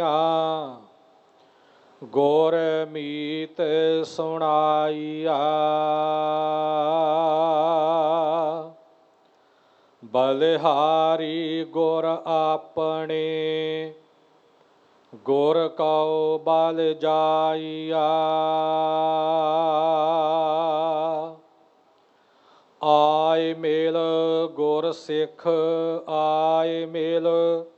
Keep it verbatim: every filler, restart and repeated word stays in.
ਗੁਰ ਮੀਤ ਸੁਣਾਈਆ। ਬਲਿਹਾਰੀ ਗੁਰ ਆਪਣੇ, ਗੁਰ ਕਉ ਬਲ ਜਾਈਆ। ਆਏ ਮਿਲ ਗੁਰ ਸਿੱਖ, ਆਏ ਮਿਲ